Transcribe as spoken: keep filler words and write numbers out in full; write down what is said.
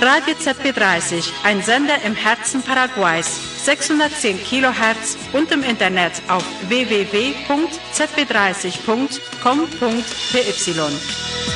Radio Z B dreißig, ein Sender im Herzen Paraguays, sechshundertzehn Kilohertz und im Internet auf w w w punkt z b dreißig punkt com punkt p y.